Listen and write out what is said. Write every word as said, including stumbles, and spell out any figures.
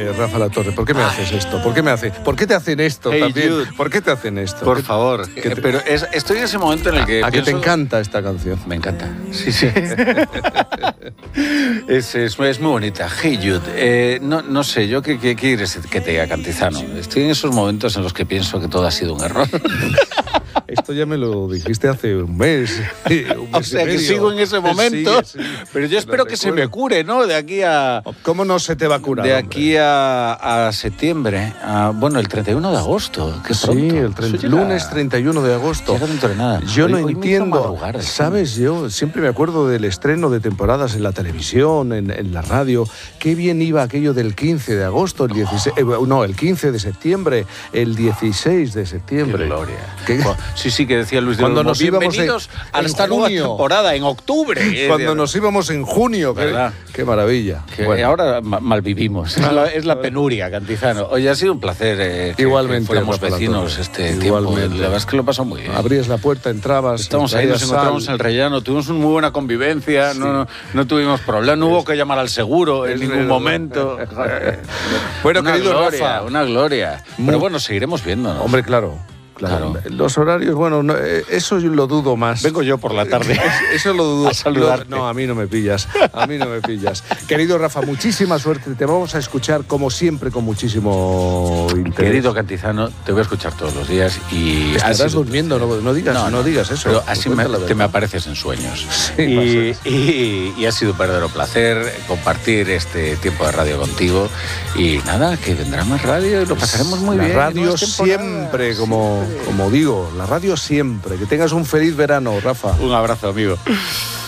haces, Rafa La Torre? ¿Por qué me haces esto? ¿Por qué me hace? ¿Por qué te hacen esto Hey, también? Jude. ¿Por qué te hacen esto? Por ¿Qué- favor. qué te- Pero es, estoy en ese momento en el que ¿A qué te pienso- encanta esta canción? Me encanta. Sí, sí. es, es, es muy bonita. Hey Jude. Eh, no, no sé, yo qué, qué quieres que te diga, Cantizano. Estoy en esos momentos en los que pienso que todo ha sido un error. Esto ya me lo dijiste hace un mes. un mes O sea y que medio. sigo en ese momento. Sí, sí. Pero yo Lo espero que se me recuerdo. cure, ¿no? De aquí a. ¿Cómo no se te va a curar? De hombre? aquí a, a septiembre. A, bueno, el treinta y uno de agosto. Qué Sí, pronto. el Eso treinta llega- lunes treinta y uno de agosto. llega dentro de nada. Yo Hoy- no hoy me hizo entiendo, madrugar, es que- ¿sabes? Yo siempre me acuerdo del estreno de temporadas en la televisión, en, en la radio. Qué bien iba aquello del quince de agosto, el dieciséis, eh, no, el quince de septiembre, el dieciséis de septiembre. Qué gloria. Qué- Sí, sí, que decía Luis de Cuando Olmo, nos íbamos en- bienvenidos a en esta nueva junio. temporada, en octubre. Cuando nos íbamos en junio, qué, ¿Verdad? qué maravilla. Que Bueno, ahora ma- malvivimos. Es la, es la penuria, Cantizano. Oye, ha sido un placer eh, que, Igualmente, que fuéramos Rafa La vecinos Torre. este Igualmente. tiempo. La verdad es que lo pasó muy bien. abrías la puerta, entrabas. Estamos ahí, nos traías encontramos en sal. el rellano, tuvimos una muy buena convivencia, no, no, no tuvimos problemas, no hubo que llamar al seguro en es ningún verdad. momento. Bueno, Una querido gloria, Rafa. una gloria. Muy- Pero bueno, seguiremos viéndonos. Hombre, claro. Claro. Claro. Los horarios, bueno, no, eh, eso yo lo dudo más. Vengo yo por la tarde. Eso lo dudo. A saludarte. Lo- no, a mí no me pillas. A mí no me pillas. Querido Rafa, muchísima suerte. Te vamos a escuchar, como siempre, con muchísimo interés. Querido Cantizano, te voy a escuchar todos los días y... Estarás ha sido- durmiendo, no, no digas, no, No, no, digas eso. Pero así me, Cuenta la te verdad. me apareces en sueños. Sí, y, pasa. y- y ha sido un verdadero placer compartir este tiempo de radio contigo. Y nada, que vendrá más radio y lo pasaremos muy la bien. radio nuevas temporadas. siempre, como, como digo, la radio siempre. Que tengas un feliz verano, Rafa. Un abrazo, amigo.